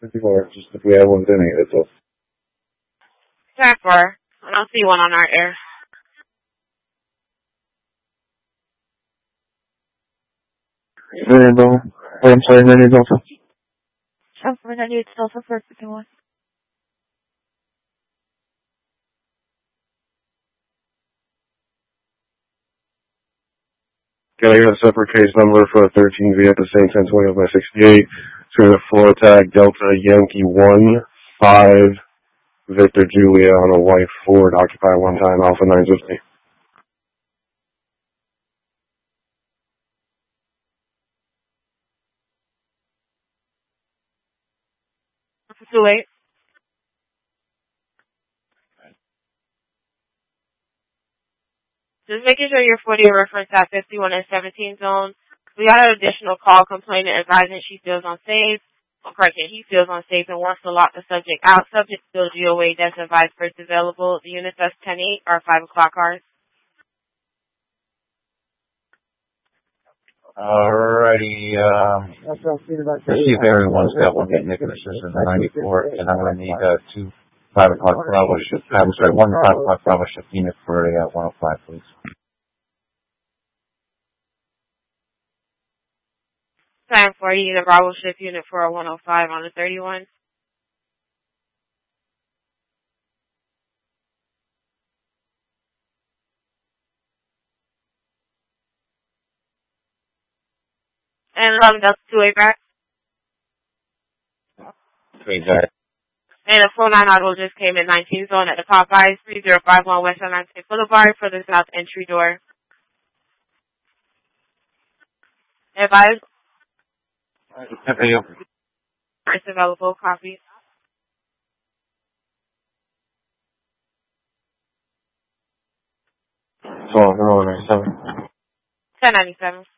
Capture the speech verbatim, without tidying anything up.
fifty-four, just if we have one today, that's all. ten four. I don't see one on our air. Variable. Oh, I'm sorry, Renee Delta. ten four ninety-eight Delta four fifty-one. Can I get a separate case number for a thirteen V at the same ten twenty by sixty-eight? It's going to floor tag Delta Yankee one five Victor Julia on a white Ford, occupy one time, Alpha nine fifty. Too late. Just making sure you're forty reference at fifty-one and seventeen zone. We got an additional call complaining advising she feels unsafe. Oh, correction, he feels unsafe and wants to lock the subject out. Subject still G O A that's advised first available. The units that's ten eight are five o'clock cars. Alrighty, um, let's see if everyone's got one getting Nicholas in the ninety-four, and I'm going to need uh, two five o'clock Bravo shift, I'm sorry, one five o'clock Bravo shift unit for a uh, one oh five, please. Time for you, the Bravo shift unit for a one oh five on the thirty-one. And eleven Delta two eight back. Three back. And a four nine auto just came in nineteen zone at the Popeyes, three zero five one West Atlantic Boulevard for the south entry door. Advise. It's available. Copy. So, no, ninety-seven. ten ninety-seven.